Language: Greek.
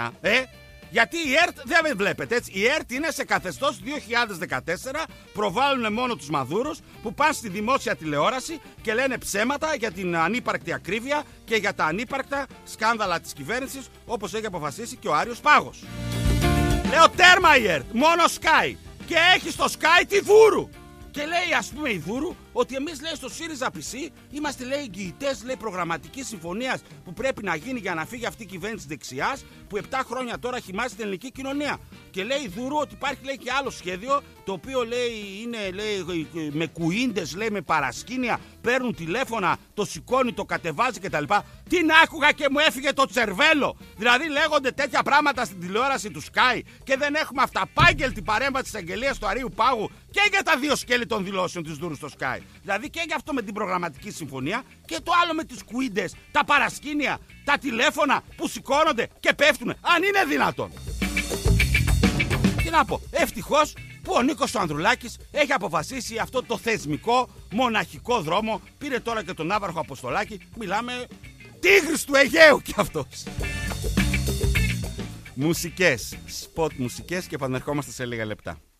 τηλέφωνα, γιατί η ΕΡΤ δεν με βλέπετε έτσι. Η ΕΡΤ είναι σε καθεστώς 2014. Προβάλλουν μόνο τους μαδούρους που πάνε στη δημόσια τηλεόραση και λένε ψέματα για την ανύπαρκτη ακρίβεια και για τα ανύπαρκτα σκάνδαλα της κυβέρνησης, όπως έχει αποφασίσει και ο Άριος Πάγος. Λέω τέρμα η ΕΡΤ, μόνο Sky. Και έχει στο Sky τη Δούρου. Και λέει, ας πούμε, η Δούρου ότι εμείς, λέει, στο ΣΥΡΙΖΑ PC είμαστε, λέει, εγγυητές, λέει, προγραμματικής συμφωνίας που πρέπει να γίνει για να φύγει αυτή η κυβέρνηση δεξιάς που 7 χρόνια τώρα χυμάζει την ελληνική κοινωνία. Και λέει η Δούρου ότι υπάρχει, λέει, και άλλο σχέδιο το οποίο, λέει, είναι, λέει, με κουίντες, λέει, με παρασκήνια, παίρνουν τηλέφωνα, το σηκώνει, το κατεβάζει κτλ. Τι να άκουγα και μου έφυγε το τσερβέλο. Δηλαδή λέγονται τέτοια πράγματα στην τηλεόραση του Sky και δεν έχουμε αυταπάγγελτη παρέμβαση της αγγελίας του Αρείου Πάγου και για τα δύο σκέλη των δηλώσεων της Δούρου στο Sky. Δηλαδή και για αυτό με την προγραμματική συμφωνία και το άλλο με τις κουίντες, τα παρασκήνια, τα τηλέφωνα που σηκώνονται και πέφτουν. Αν είναι δυνατόν. Τι να πω, ευτυχώς που ο Νίκος ο Ανδρουλάκης έχει αποφασίσει αυτό το θεσμικό μοναχικό δρόμο. Πήρε τώρα και τον Άβαρχο Αποστολάκη. Μιλάμε τίγρης του Αιγαίου κι αυτός. Μουσικές, σποτ μουσικές και επανερχόμαστε σε λίγα λεπτά.